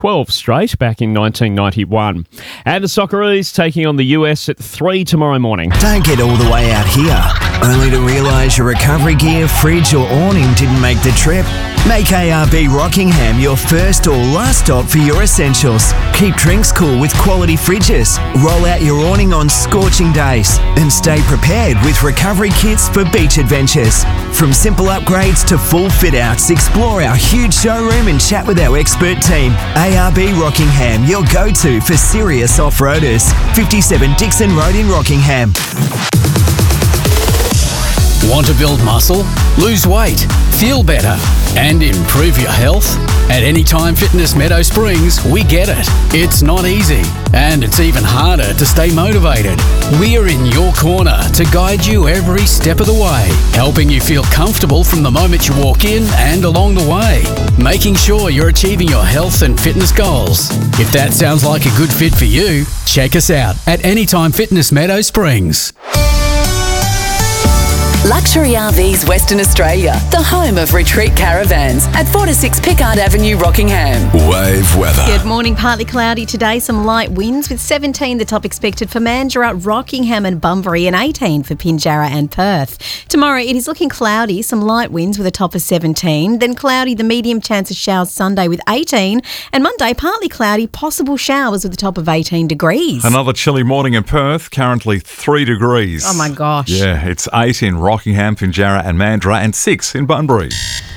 12 straight back in 1991. And the Socceroos taking on the US at 3 tomorrow morning. Don't get all the way out here, only to realise your recovery gear, fridge or awning didn't make the trip. Make ARB Rockingham your first or last stop for your essentials. Keep drinks cool with quality fridges. Roll out your awning on scorching days. And stay prepared with recovery kits for beach adventures. From simple upgrades to full fit-outs, explore our huge showroom and chat with our expert team. ARB Rockingham, your go-to for serious off-roaders. 57 Dixon Road in Rockingham. Want to build muscle, lose weight, feel better, and improve your health? At Anytime Fitness Meadow Springs, we get it. It's not easy, and it's even harder to stay motivated. We're in your corner to guide you every step of the way, helping you feel comfortable from the moment you walk in and along the way, making sure you're achieving your health and fitness goals. If that sounds like a good fit for you, check us out at Anytime Fitness Meadow Springs. Luxury RVs Western Australia, the home of retreat caravans at 4 to 6 Pickard Avenue, Rockingham. Wave weather. Good morning. Partly cloudy today. Some light winds with 17 the top expected for Mandurah, Rockingham and Bunbury, and 18 for Pinjarra and Perth. Tomorrow it is looking cloudy. Some light winds with a top of 17. Then cloudy, the medium chance of showers Sunday with 18. And Monday partly cloudy, possible showers with a top of 18 degrees. Another chilly morning in Perth, currently 3 degrees. Oh my gosh. Yeah, it's 8 in Rockingham, Pinjarra and Mandurah and 6 in Bunbury.